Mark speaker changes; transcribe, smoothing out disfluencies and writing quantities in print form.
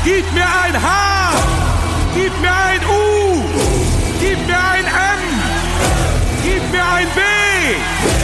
Speaker 1: Gib mir ein H, gib mir ein U, gib mir ein M, gib mir ein B.